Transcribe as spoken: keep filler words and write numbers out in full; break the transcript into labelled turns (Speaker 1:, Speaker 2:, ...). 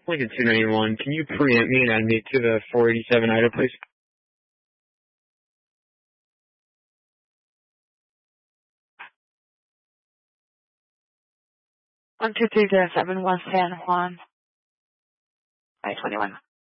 Speaker 1: Lincoln two ninety-one, can you preempt me and add me to the four eighty-seven I D O, please?
Speaker 2: one two three zero seven West San Juan, I twenty-one.